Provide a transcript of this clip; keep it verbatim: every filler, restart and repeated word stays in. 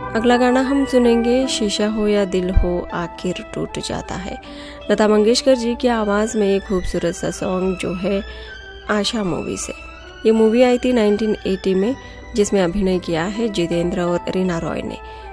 अगला गाना हम सुनेंगे शीशा हो या दिल हो आखिर टूट जाता है। लता मंगेशकर जी की आवाज़ में एक खूबसूरत सा सॉन्ग जो है आशा मूवी से। ये मूवी आई थी नाइनटीन एटी में, जिसमें अभिनय किया है जितेंद्र और रीना रॉय ने।